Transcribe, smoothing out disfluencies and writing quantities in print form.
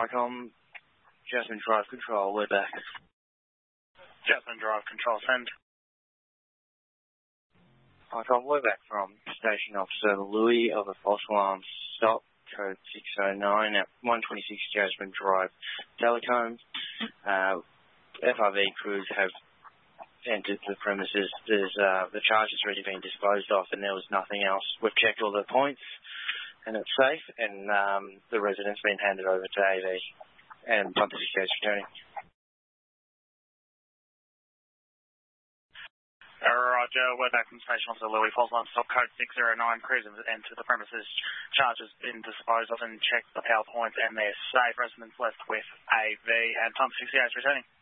Vicom, Jasmine Drive Control, we're back. Jasmine Drive Control, send. Vicom, we're back from Station Officer Louis of a false alarm stop, code 609 at 126 Jasmine Drive, Telecom. FRV crews have entered the premises. The charge has already been disposed of and there was nothing else. We've checked all the points and it's safe, and the resident's been handed over to AV and Pump 68 is returning. Roger, we're back from Station Officer Louis, false alarm stop code 609, crews have entered the premises, charge has been disposed of and checked the power points and they're safe. Residents left with AV and Pump 68 is returning.